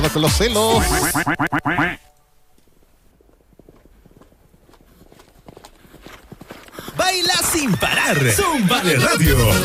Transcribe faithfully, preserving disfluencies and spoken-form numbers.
Vámonos con los celos. Baila sin parar. Zumba de Radio.